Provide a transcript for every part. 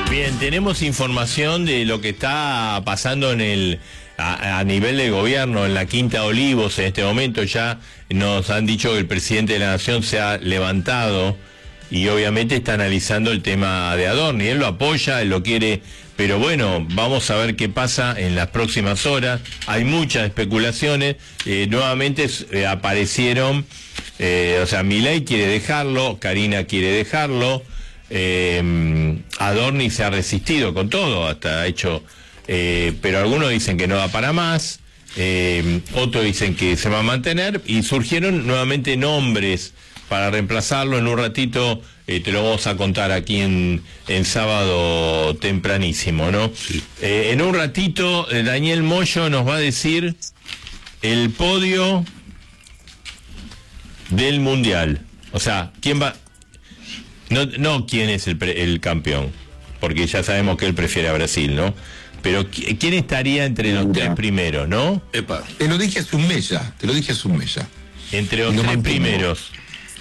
Bien, tenemos información de lo que está pasando a nivel de gobierno en la Quinta Olivos. En este momento ya nos han dicho que el presidente de la Nación se ha levantado y obviamente está analizando el tema de Adorni. Él lo apoya, él lo quiere, pero bueno, vamos a ver qué pasa en las próximas horas. Hay muchas especulaciones, nuevamente aparecieron, Milei quiere dejarlo, Karina quiere dejarlo, Adorni se ha resistido con todo, hasta ha hecho, pero algunos dicen que no da para más, otros dicen que se va a mantener, y surgieron nuevamente nombres para reemplazarlo. En un ratito te lo vamos a contar aquí en sábado tempranísimo, ¿no? Sí. En un ratito Daniel Moyo nos va a decir el podio del Mundial. O sea, ¿quién va? No quién es el campeón, porque ya sabemos que él prefiere a Brasil, ¿no? Pero ¿quién estaría entre los tres primeros, no? Epa. Te lo dije hace un mes ya. Entre los tres primeros.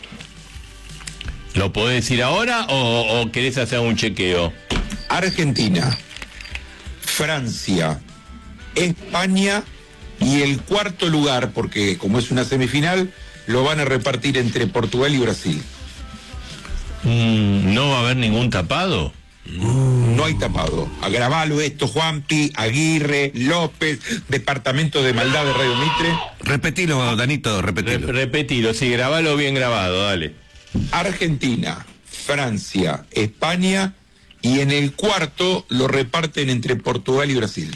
¿Lo podés decir ahora o querés hacer un chequeo? Argentina, Francia, España y el cuarto lugar, porque como es una semifinal, lo van a repartir entre Portugal y Brasil. ¿No va a haber ningún tapado? No hay tapado. Grabalo esto, Juanpi, Aguirre, López, Departamento de Maldad de Radio Mitre. Repetilo, Danito, repetilo. Repetilo, sí, grabalo bien grabado, dale. Argentina, Francia, España, y en el cuarto lo reparten entre Portugal y Brasil.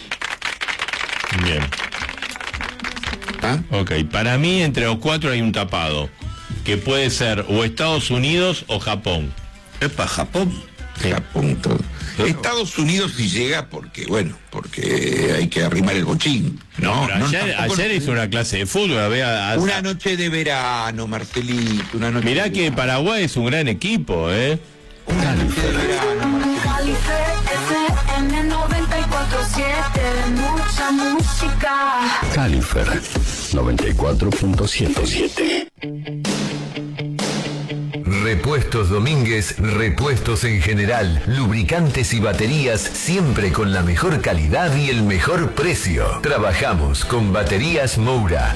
Bien. ¿Ah? Ok, para mí entre los cuatro hay un tapado, que puede ser o Estados Unidos o Japón. Epa, Japón. Sí. Japón, todo. Pero Estados Unidos si llega porque hay que arrimar el bochín. Ayer hizo una clase de fútbol. Una noche de verano, Marcelito. Mirá que Paraguay es un gran equipo, Una noche de verano, Marcelito. FM 94.7, mucha música. Califer 94.77. Repuestos Domínguez, repuestos en general, lubricantes y baterías, siempre con la mejor calidad y el mejor precio. Trabajamos con Baterías Moura.